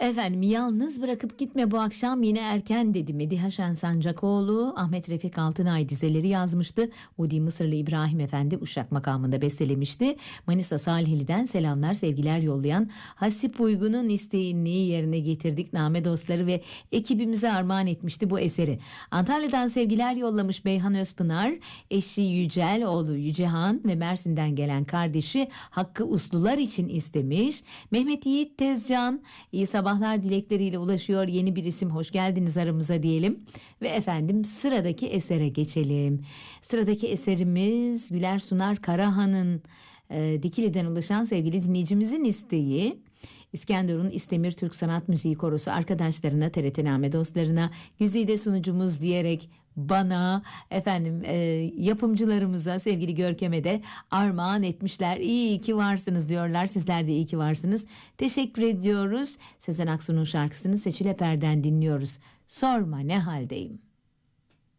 Efendim, yalnız bırakıp gitme bu akşam yine erken dedi Mediha Şen Sancakoğlu. Ahmet Refik Altınay dizeleri yazmıştı. Udi Mısırlı İbrahim Efendi Uşak makamında bestelemişti. Manisa Salihli'den selamlar sevgiler yollayan Hasip Uygun'un isteğini yerine getirdik. Name dostları ve ekibimize armağan etmişti bu eseri. Antalya'dan sevgiler yollamış Beyhan Özpınar. Eşi Yücel, oğlu Yücehan ve Mersin'den gelen kardeşi Hakkı Uslular için istemiş. Mehmet Yiğit Tezcan iyi sabahlar dilekleriyle ulaşıyor. Yeni bir isim, hoş geldiniz aramıza diyelim. Ve efendim sıradaki esere geçelim. Sıradaki eserimiz Güler Sunar Karahan'ın Dikili'den ulaşan sevgili dinleyicimizin isteği. İskenderun İstemir Türk Sanat Müziği Korosu arkadaşlarına, TRT Name dostlarına, güzide sunucumuz diyerek bana, efendim yapımcılarımıza, sevgili Görkem'e de armağan etmişler. İyi ki varsınız diyorlar. Sizler de iyi ki varsınız. Teşekkür ediyoruz. Sezen Aksu'nun şarkısını Seçil Eper'den dinliyoruz. Sorma ne haldeyim.